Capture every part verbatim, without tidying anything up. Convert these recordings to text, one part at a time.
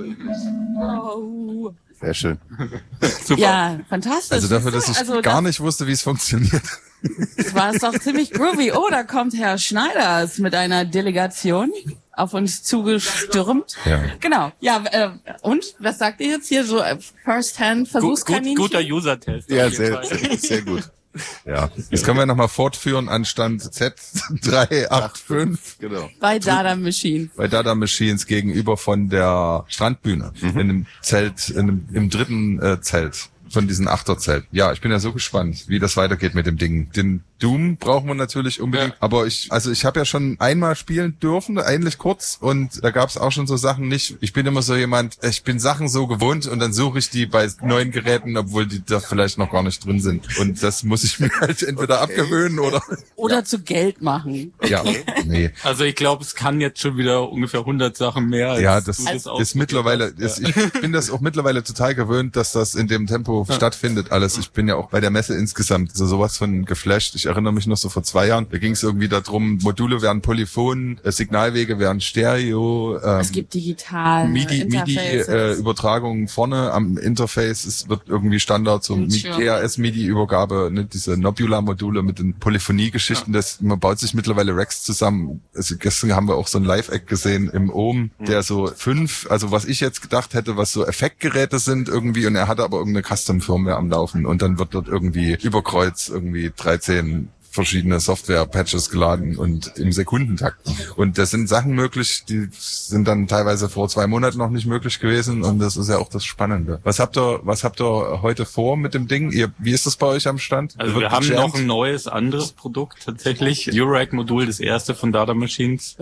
Oh. Sehr schön. Super. Ja, fantastisch. Also dafür, dass ich also gar das, nicht wusste, wie es funktioniert. Das war es doch ziemlich groovy. Oh, da kommt Herr Schneiders mit einer Delegation auf uns zugestürmt. Ja. Genau. Ja, äh, und was sagt ihr jetzt hier so äh, First-Hand Gut, Versuchskaninchen? gut, guter User-Test. Ja, auf jeden sehr, Fall. sehr, sehr gut. Ja, das können wir nochmal fortführen an Stand Z drei acht fünf. Genau. Bei Dada Machine. Bei Dada Machines gegenüber von der Strandbühne. Mhm. In einem Zelt, in einem, im dritten äh, Zelt. Von diesen Achterzelt. Ja, ich bin ja so gespannt, wie das weitergeht mit dem Ding. Den Doom brauchen wir natürlich unbedingt. Ja. Aber ich, also ich habe ja schon einmal spielen dürfen, eigentlich kurz. Und da gab es auch schon so Sachen nicht. Ich bin immer so jemand, ich bin Sachen so gewohnt und dann suche ich die bei neuen Geräten, obwohl die da vielleicht noch gar nicht drin sind. Und das muss ich mir halt entweder okay. abgewöhnen oder... Oder ja. zu Geld machen. Ja, nee. Also ich glaube, es kann jetzt schon wieder ungefähr hundert Sachen mehr. Als ja, das, du das ist mittlerweile, ist, ich bin das auch mittlerweile total gewöhnt, dass das in dem Tempo ja. stattfindet alles. Ich bin ja auch bei der Messe insgesamt so sowas von geflasht. Ich erinnere mich noch so vor zwei Jahren, da ging es irgendwie darum, Module werden Polyphon, äh, Signalwege werden Stereo. Ähm, es gibt digital MIDI, MIDI äh, Übertragungen vorne am Interface. Es wird irgendwie Standard so T A S MIDI Übergabe, ne, diese Nobula Module mit den Polyphonie-Geschichten. Ja. Das, man baut sich mittlerweile Racks zusammen. Also gestern haben wir auch so ein Live-Act gesehen im Ohm, mhm. der so fünf, also was ich jetzt gedacht hätte, was so Effektgeräte sind irgendwie, und er hatte aber irgendeine Custom-Firmware am Laufen und dann wird dort irgendwie über Kreuz irgendwie dreizehn verschiedene Software-Patches geladen und im Sekundentakt. Und das sind Sachen möglich, die sind dann teilweise vor zwei Monaten noch nicht möglich gewesen, und das ist ja auch das Spannende. Was habt ihr, was habt ihr heute vor mit dem Ding? Ihr, wie ist das bei euch am Stand? Also wir haben noch ein neues, anderes Produkt tatsächlich. Eurorack-Modul, das erste von Dada Machines.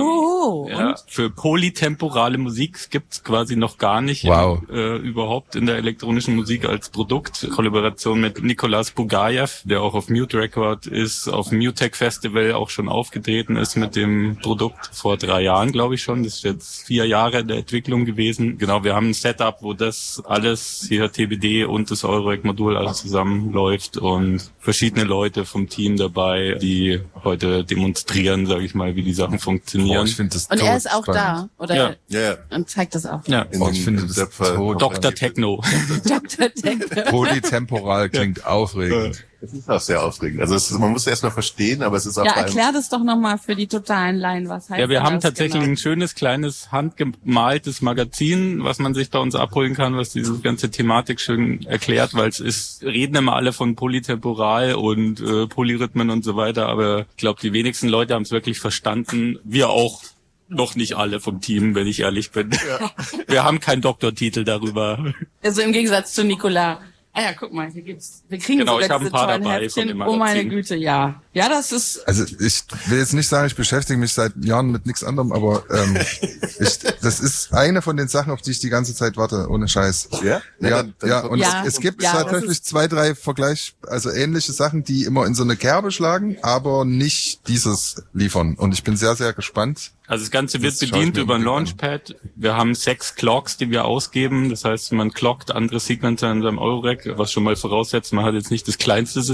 Oh, ähm, ja, für polytemporale Musik gibt's quasi noch gar nicht wow. äh, überhaupt in der elektronischen Musik als Produkt. Kollaboration mit Nicolas Bugayev, der auch auf Mute Record ist, auf dem Mutech Festival auch schon aufgetreten ist mit dem Produkt vor drei Jahren, glaube ich schon. Das ist jetzt vier Jahre der Entwicklung gewesen. Genau, wir haben ein Setup, wo das alles, hier T B D und das Eurorack-Modul alles zusammenläuft und verschiedene Leute vom Team dabei, die heute demonstrieren, sage ich mal, wie die Sachen funktionieren. Oh, ich finde das und er ist auch spannend. da, oder? Ja. Ja, ja. Und zeigt das auch. Ja. Oh, ich finde das tot Doktor Techno. Doktor Techno. Polytemporal klingt ja. aufregend. Es ist auch sehr aufregend. Also es ist, man muss es erst mal verstehen, aber es ist auch... Ja, erklär das doch nochmal für die totalen Laien, was heißt Ja, wir haben das tatsächlich genau? ein schönes, kleines, handgemaltes Magazin, was man sich bei uns abholen kann, was diese ganze Thematik schön erklärt, weil es ist, reden immer alle von Polytemporal und äh, Polyrhythmen und so weiter, aber ich glaube, die wenigsten Leute haben es wirklich verstanden. Wir auch noch nicht alle vom Team, wenn ich ehrlich bin. Ja. Wir haben keinen Doktortitel darüber. Also im Gegensatz zu Nicolas. Ah ja, guck mal, hier gibt's, wir kriegen genau, sogar ich habe diese ein paar tollen dabei Heftchen. von dem Oh meine Magazin. Güte, ja. Ja, das ist... Also ich will jetzt nicht sagen, ich beschäftige mich seit Jahren mit nichts anderem, aber ähm, ich, das ist eine von den Sachen, auf die ich die ganze Zeit warte, ohne Scheiß. Ja? Ja, ja, dann, dann ja und ja, es, es gibt ja, tatsächlich zwei, drei Vergleich, also ähnliche Sachen, die immer in so eine Kerbe schlagen, aber nicht dieses liefern. Und ich bin sehr, sehr gespannt. Also das Ganze wird Das schaue ich bedient mir über ein unbedingt Launchpad. Wir haben sechs Clocks, die wir ausgeben. Das heißt, man clockt andere Sequencer in seinem Eurorack, was schon mal voraussetzt, man hat jetzt nicht das kleinste System.